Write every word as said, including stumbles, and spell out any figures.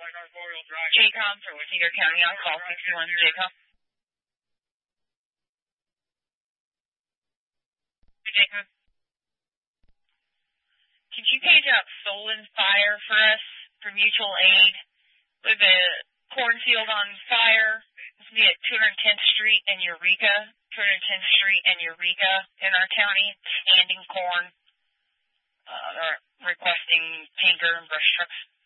J-Com for Waukegan County on call sixty-one, J-Com. J-Com. Could you page out Solon Fire for us for mutual aid with a cornfield on fire? This would be at two hundred tenth Street and Eureka, two hundred tenth Street and Eureka in our county, standing corn. Uh, they're requesting tanker and brush trucks.